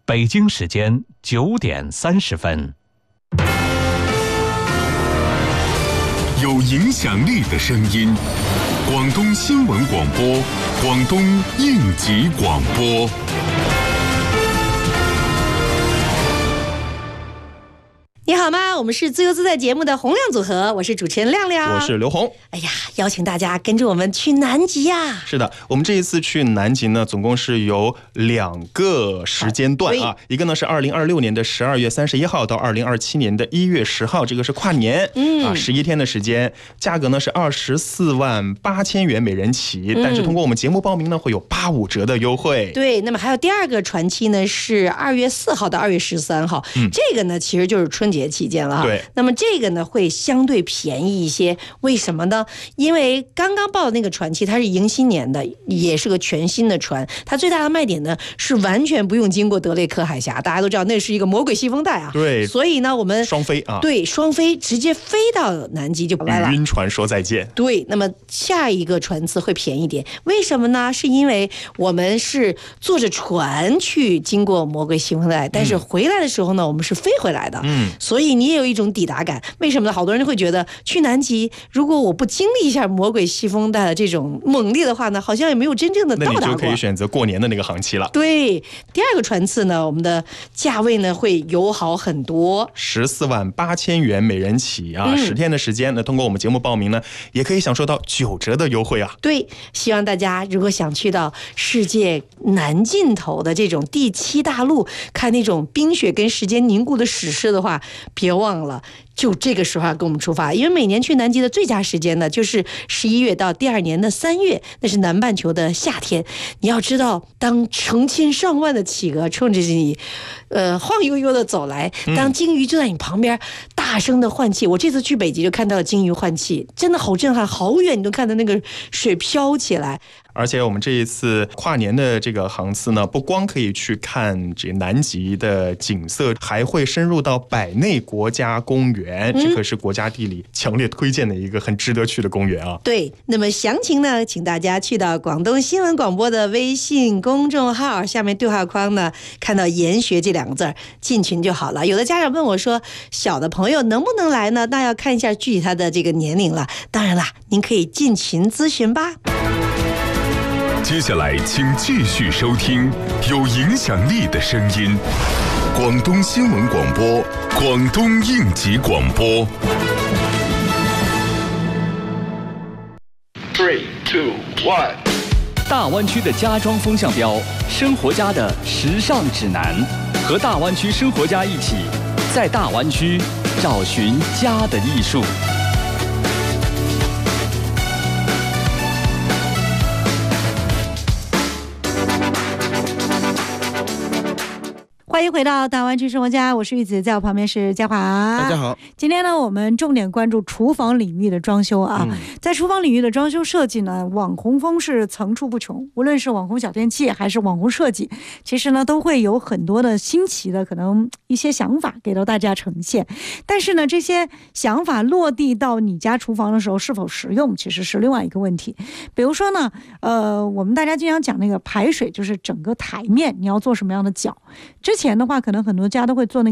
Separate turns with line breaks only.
北京时间9点30分。
有影响力的声音，广东新闻广播，广东应急广播。
你好吗？我们是自由自在节目的洪亮组合，我是主持人亮亮，
我是刘红。
哎呀，邀请大家跟着我们去南极呀！
是的，我们这一次去南极呢，总共是有2个时间段啊，一个呢是2026年的12月31号到2027年的1月10号，这个是跨年，11天的时间，价格呢是24万8千元每人起，但是通过我们节目报名呢，会有85折的优惠。
对，那么还有第2个船期呢是2月4号到2月13号，这个呢其实就是春节期间了哈。
对，
那么这个呢会相对便宜一些，为什么呢？因为刚刚报的那个船期它是迎新年的，也是个全新的船，它最大的卖点呢是完全不用经过德雷克海峡，大家都知道那是一个魔鬼细风带啊。
对，
所以呢我们
双飞啊，
对，双飞直接飞到南极就回来了，
与晕船说再见。
对，那么下一个船次会便宜点，为什么呢？是因为我们是坐着船去经过魔鬼细风带，但是回来的时候呢，我们是飞回来的，所以你也有一种抵达感。为什么呢？好多人会觉得去南极，如果我不经历一下魔鬼细风带的这种猛烈的话呢，好像也没有真正的到达过。
那你就可以选择过年的那个航期了。
对，第2个船次呢，我们的价位呢会友好很多
，14万8千元每人起啊，10天的时间呢，通过我们节目报名呢，也可以享受到9折的优惠啊。
对，希望大家如果想去到世界南尽头的这种第7大陆，看那种冰雪跟时间凝固的史诗的话，别忘了就这个时候跟我们出发，因为每年去南极的最佳时间呢，就是11月到第2年的3月，那是南半球的夏天。你要知道，当成千上万的企鹅冲着你，晃悠悠的走来，当鲸鱼就在你旁边大声的换气。我这次去北极就看到了鲸鱼换气，真的好震撼，好远你都看到那个水飘起来。
而且我们这一次跨年的这个航次呢，不光可以去看这南极的景色，还会深入到百内国家公园，这可是国家地理强烈推荐的一个很值得去的公园啊。
对，那么详情呢，请大家去到广东新闻广播的微信公众号，下面对话框呢看到研学这2个字，进群就好了。有的家长问我说，小的朋友能不能来呢？那要看一下具体他的这个年龄了。当然啦，您可以进群咨询吧。
接下来请继续收听有影响力的声音，广东新闻广播，广东应急广播。
3、2、1。
大湾区的家装风向标，生活家的时尚指南，和大湾区生活家一起，在大湾区找寻家的艺术。
欢迎回到大湾区生活家，我是玉子，在我旁边是嘉华。
大家好，
今天呢，我们重点关注厨房领域的装修啊。在厨房领域的装修设计呢，网红风是层出不穷，无论是网红小电器还是网红设计，其实呢都会有很多的新奇的可能一些想法给到大家呈现。但是呢，这些想法落地到你家厨房的时候是否实用，其实是另外一个问题。比如说呢，我们大家经常讲那个排水，就是整个台面你要做什么样的角。之前的话，可能很多家都会做那个